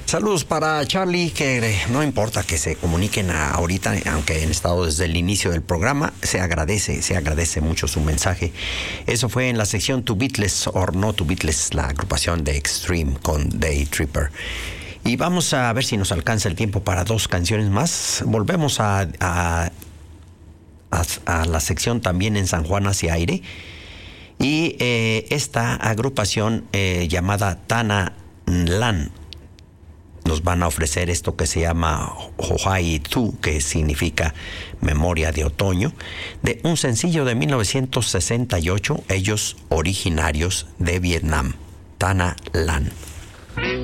Saludos para Charlie, que no importa que se comuniquen ahorita, aunque han estado desde el inicio del programa, se agradece mucho su mensaje. Eso fue en la sección To Beatles or No To Beatles, la agrupación de Extreme con Day Tripper. Y vamos a ver si nos alcanza el tiempo para 2 canciones más. Volvemos a la sección también en San Juan hacia aire. Y esta agrupación llamada Tana Lan nos van a ofrecer esto que se llama Hohai Tu, que significa memoria de otoño, de un sencillo de 1968, ellos originarios de Vietnam, Tana Lan.